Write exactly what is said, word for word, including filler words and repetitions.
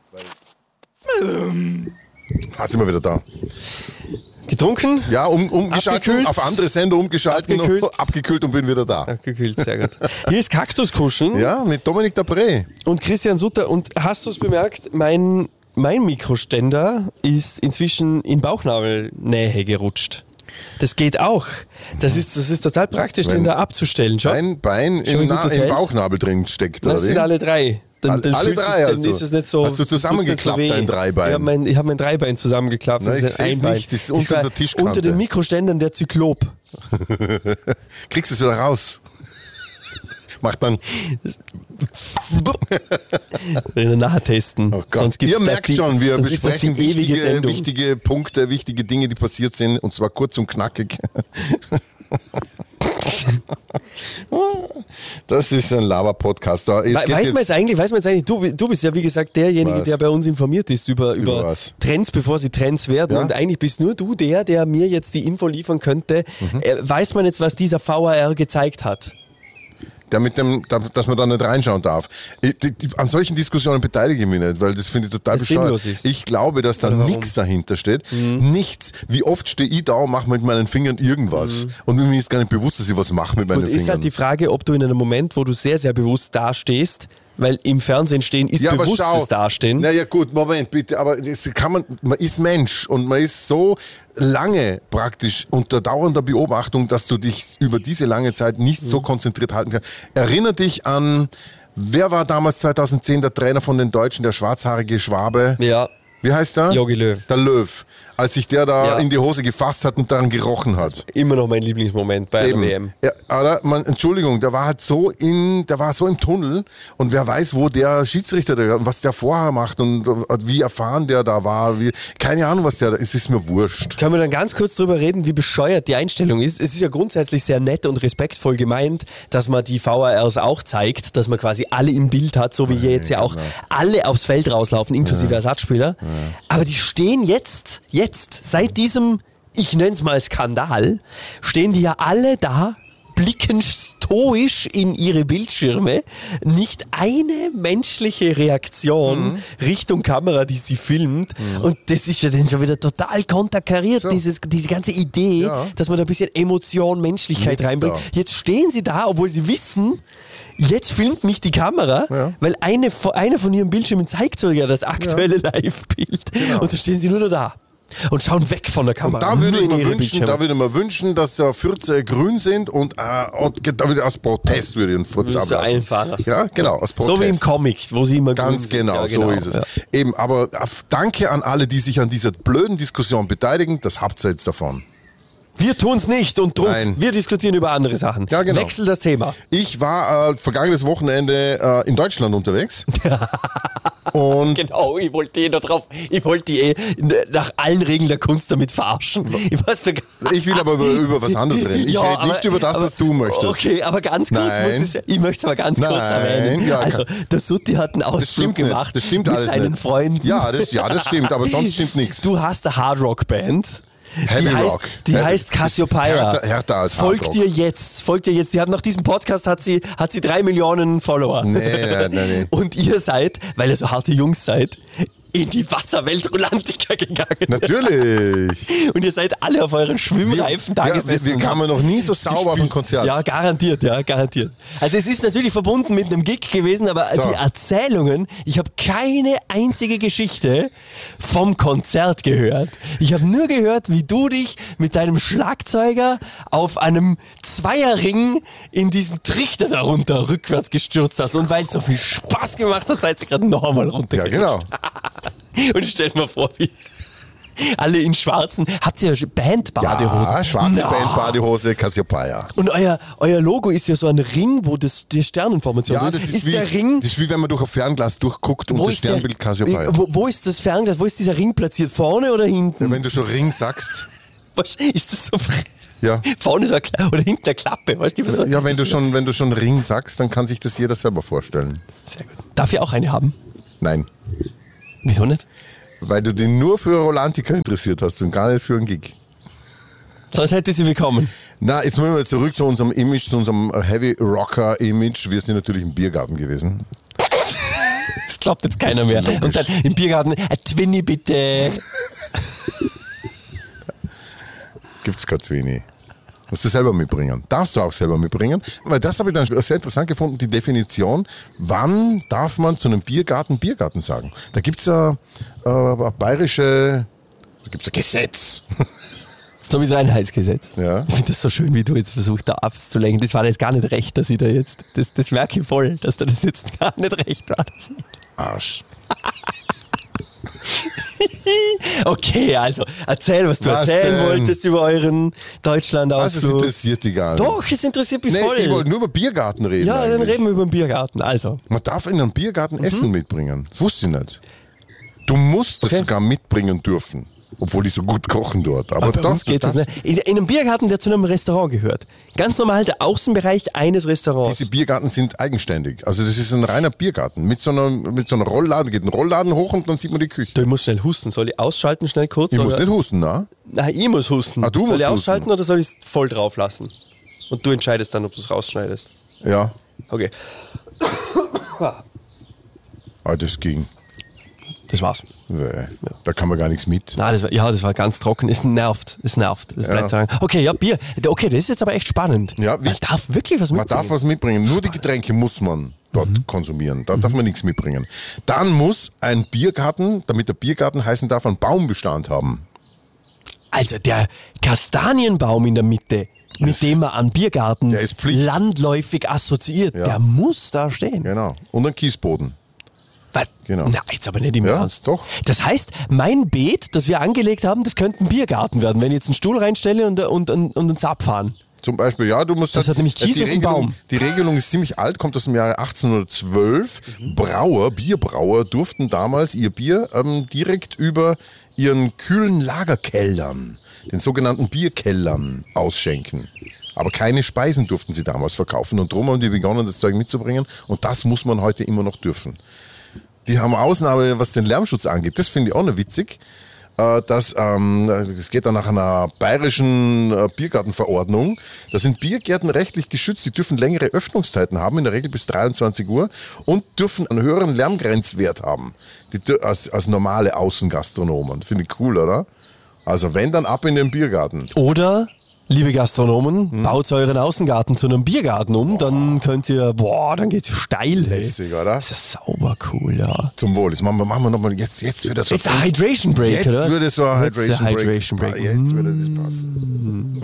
Ah, sind wir wieder da. Getrunken? Ja, um, umgeschaltet, Abgekühlt. auf andere Sender umgeschaltet, Abgekühlt. und abgekühlt und bin wieder da. Abgekühlt, sehr gut. Hier ist Kaktuskuschen Ja, mit Dominik Dabré. und Christian Sutter. Und hast du es bemerkt, mein, mein Mikroständer ist inzwischen in Bauchnabelnähe gerutscht. Das geht auch. Das ist, das ist total praktisch, den da abzustellen. Schau. Ein Bein Schau, wie im, gut Na- das im hält. Bauchnabel drin steckt, Das oder sind wie? alle drei. Dann, Alle- dann alle fühlt's drei sich- dann also. ist es nicht so, Hast du zusammengeklappt, tut's nicht so weh. dein Dreibein? Ich habe mein, ich hab mein Dreibein zusammengeklappt. Nein, das ich ist ein seh's Einbein. nicht, das ist Ich unter war der Tischkante. Unter den Mikroständern der Zyklop. Kriegst du es wieder raus? Mach dann. Wir nachher testen. Oh Gott. Sonst gibt's Ihr da merkt die, schon, wir sonst ist das besprechen die ewige wichtige, Sendung. wichtige Punkte, wichtige Dinge, die passiert sind, und zwar kurz und knackig. Das ist ein Lava-Podcast. Da- es We geht weiß jetzt- man jetzt eigentlich, weiß man jetzt eigentlich, du, du bist ja wie gesagt derjenige, Was? der bei uns informiert ist über, Über über was? Trends, bevor sie Trends werden. Ja? Und eigentlich bist nur du der, der mir jetzt die Info liefern könnte. Mhm. Äh, weiß man jetzt, was dieser V A R gezeigt hat? Der mit dem, da- dass man da nicht reinschauen darf. Ich, die, die, an solchen Diskussionen beteilige ich mich nicht, weil das finde ich total Das bescheuert. sinnlos ist. Ich glaube, dass da Oder warum? nichts dahinter steht. Nichts. Wie oft stehe ich da und mache mit meinen Fingern irgendwas. Und mir ist gar nicht bewusst, dass ich was mache mit meinen Und Fingern. ist halt die Frage, ob du in einem Moment, wo du sehr, sehr bewusst dastehst, weil im Fernsehen stehen ist ja, aber bewusstes schau. Dastehen. Naja, gut, Moment, bitte, aber das kann man, man ist Mensch und man ist so lange praktisch unter dauernder Beobachtung, dass du dich über diese lange Zeit nicht so konzentriert halten kannst. Erinner dich an, wer war damals zweitausendzehn der Trainer von den Deutschen, der schwarzhaarige Schwabe? Ja, Wie heißt der? Jogi Löw. Der Löw. Als sich der da Ja. in die Hose gefasst hat und daran gerochen hat. immer noch mein Lieblingsmoment bei einer Eben. W M. Ja, aber man, Entschuldigung, der war halt so in, der war so im Tunnel, und wer weiß, wo der Schiedsrichter, der, was der vorher macht und wie erfahren der da war, wie, keine Ahnung, was der da ist, ist mir wurscht. Können wir dann ganz kurz drüber reden, wie bescheuert die Einstellung ist? Es ist ja grundsätzlich sehr nett und respektvoll gemeint, dass man die V A Rs auch zeigt, dass man quasi alle im Bild hat, so wie hier jetzt ja auch alle aufs Feld rauslaufen, inklusive Ersatzspieler. Aber die stehen jetzt, jetzt, seit diesem, ich nenne es mal Skandal, stehen die ja alle da, blicken stoisch in ihre Bildschirme, nicht eine menschliche Reaktion Mhm. Richtung Kamera, die sie filmt. Und das ist ja dann schon wieder total konterkariert, So. dieses, diese ganze Idee, Ja. dass man da ein bisschen Emotion, Menschlichkeit Nix reinbringt. da. Jetzt stehen sie da, obwohl sie wissen, jetzt filmt mich die Kamera, Ja. weil eine, von- einer von ihren Bildschirmen zeigt so ja das aktuelle Live-Bild. Genau. Und da stehen sie nur noch da und schauen weg von der Kamera. Da würde Nur ich in mir ihre wünschen, Bildschirme. da würde ich mir wünschen, dass da Fürze grün sind und, äh, und da würde ich aus Protest würde ich einen Furz Würdest du ablassen. einfahren lassen. Ja, genau, aus Protest. So wie im Comic, wo sie immer grün Ganz sind. genau, Ja, so ist es. Ja. Eben, aber auf- danke an alle, die sich an dieser blöden Diskussion beteiligen. Das habt ihr jetzt davon. Wir tun es nicht und drum, Nein. wir diskutieren über andere Sachen. Ja, genau. Wechsel das Thema. Ich war äh, vergangenes Wochenende äh, in Deutschland unterwegs. Und Genau, ich wollte eh da drauf, ich wollte die eh nach allen Regeln der Kunst damit verarschen. Ich, weiß noch, ich will aber über, über was anderes reden. Ich Ja, rede nicht aber- über das, aber- was du möchtest. Okay, aber ganz kurz Nein. muss ich, ich möchte es aber ganz kurz Nein, erwähnen. ja, also, kann- der Sutti hat einen Das Ausflug stimmt nicht. gemacht Das stimmt mit alles seinen nicht. Freunden. Ja, das, ja, das stimmt, aber sonst stimmt nichts. Du hast eine Hardrock-Band. Heavy die heißt, Rock. Die Heavy- heißt Cassiopeia. Härter- härter als Folgt Hardrock. dir jetzt. Folgt dir jetzt. Die hat nach diesem Podcast hat sie, hat sie drei Millionen Follower. Nee, nee, nee, nee. Und ihr seid, weil ihr so harte Jungs seid, in die Wasserwelt Rolantica gegangen. Natürlich. Und ihr seid alle auf euren Schwimmreifen da ja, gesessen. wir, wir und kamen habt noch nie so sauber auf ein Konzert. Ja, garantiert, ja, garantiert. Also es ist natürlich verbunden mit einem Gig gewesen, aber So. die Erzählungen, ich habe keine einzige Geschichte vom Konzert gehört. Ich habe nur gehört, wie du dich mit deinem Schlagzeuger auf einem Zweierring in diesen Trichter darunter rückwärts gestürzt hast. Und weil es so viel Spaß gemacht hat, seid ihr gerade noch einmal runter. Ja, genau. Und stell mir vor, wie alle in schwarzen, habt ihr Band-Badehosen? Ja, schwarze Na. Band, Badehose, Cassiopeia. Und euer, euer Logo ist ja so ein Ring, wo das die Sternenformation Ja, ist. das ist, ist wie, der Ring, das ist wie wenn man durch ein Fernglas durchguckt und wo das ist, der, Sternbild Cassiopeia. wo, wo ist das Fernglas? Wo ist dieser Ring platziert? Vorne oder hinten? Ja, wenn du schon Ring sagst, Was, ist das so frech? ja. Vorne so eine Kla- oder hinten eine Klappe? Weißt du, was so- Ja, wenn du schon, wenn du schon Ring sagst, dann kann sich das jeder selber vorstellen. Sehr gut. Darf ich auch eine haben? Nein, Wieso nicht? weil du dich nur für Rolantica interessiert hast und gar nicht für einen Gig. Sonst hätte ich sie bekommen. Na, jetzt müssen wir zurück zu unserem Image, zu unserem Heavy Rocker Image. Wir sind natürlich im Biergarten gewesen. Das glaubt jetzt keiner mehr. Logisch. Und dann im Biergarten, ein Twinny bitte. Gibt's kein Zwini. Musst du selber mitbringen. Darfst du auch selber mitbringen. Weil das habe ich dann sehr interessant gefunden, die Definition, wann darf man zu einem Biergarten Biergarten sagen. Da gibt es ja äh, eine bayerische, da gibt es ein Gesetz. So wie das Einheitsgesetz. Ja. Ich finde das so schön, wie du jetzt versuchst, da abzulenken. Das war jetzt gar nicht recht, dass ich da jetzt, das, das merke ich voll, dass da das jetzt gar nicht recht war. Arsch. Okay, also erzähl, was du Was erzählen denn? wolltest über euren Also es Deutschlandausflug. interessiert dich gar nicht. Doch, es interessiert mich Nee, voll. ich wollte nur über Biergarten reden. Ja, dann eigentlich. reden wir über den Biergarten. Also, Man darf in einem Biergarten Mhm. Essen mitbringen. Das wusste ich nicht. Du musst das Okay. sogar mitbringen dürfen. Obwohl die so gut kochen dort. Aber, aber bei doch, uns geht du das darfst- nicht. In, in einem Biergarten, der zu einem Restaurant gehört. Ganz normal der Außenbereich eines Restaurants. Diese Biergarten sind eigenständig. Also das ist ein reiner Biergarten. Mit so einer, mit so einer Rollladen, geht ein Rollladen hoch und dann sieht man die Küche. Du musst schnell husten. Soll ich ausschalten schnell kurz? Ich muss oder? nicht husten, ne? Nein, ich muss husten. Ah, du soll musst ich husten. ausschalten oder soll ich es voll drauf lassen? Und du entscheidest dann, ob du es rausschneidest. Ja. Okay, Ah, das ging. das war's. Nee, Da kann man gar nichts mit. Nein, das war, ja, das war ganz trocken. Es nervt. Es nervt. Das bleibt sagen. Okay, ja, Bier. Okay, das ist jetzt aber echt spannend. Ja, Man wichtig. darf wirklich was Man mitbringen. darf was mitbringen. Nur die Getränke muss man dort Mhm. konsumieren. Da darf man nichts mitbringen. Dann muss ein Biergarten, damit der Biergarten heißen darf, einen Baumbestand haben. Also der Kastanienbaum in der Mitte, mit Das- dem man an Biergarten der ist Pflicht. landläufig assoziiert, Ja. der muss da stehen. Genau. Und einen Kiesboden. Was? Genau. Na, jetzt aber nicht im Ja, Ernst. doch. Das heißt, mein Beet, das wir angelegt haben, das könnte ein Biergarten werden, wenn ich jetzt einen Stuhl reinstelle und, und, und, und einen Zapf fahren. Zum Beispiel, ja, du musst... Das hat nämlich Kies die und einen Regelung, Baum. Die Regelung ist ziemlich alt, kommt aus dem Jahre achtzehnhundertzwölf. Mhm. Brauer, Bierbrauer durften damals ihr Bier ähm, direkt über ihren kühlen Lagerkellern, den sogenannten Bierkellern, ausschenken. Aber keine Speisen durften sie damals verkaufen und darum haben die begonnen, das Zeug mitzubringen und das muss man heute immer noch dürfen. Die haben Ausnahme, was den Lärmschutz angeht. Das finde ich auch noch witzig. Äh, dass, ähm, es geht dann nach einer bayerischen äh, Biergartenverordnung. Da sind Biergärten rechtlich geschützt. Die dürfen längere Öffnungszeiten haben, in der Regel bis dreiundzwanzig Uhr und dürfen einen höheren Lärmgrenzwert haben die, dür- als, als normale Außengastronomen. Finde ich cool, oder? Also wenn, dann ab in den Biergarten. Oder, liebe Gastronomen, Hm. baut euren Außengarten zu einem Biergarten um, dann könnt ihr, boah, dann geht's steil. Hey. Lässig, oder? Das ist sauber cool, ja. Zum Wohl. Jetzt machen wir, machen wir nochmal, jetzt, jetzt wird das so. Jetzt ein Hydration Break, Jetzt oder? würde so ein Jetzt ein Hydration Break. Hydration Break. Jetzt würde das passen.